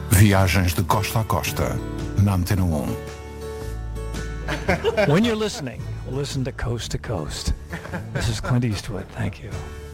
Viagens de costa a costa, na Antena 1. When you're listening, listen to Coast to Coast. This is Clint Eastwood. Thank you.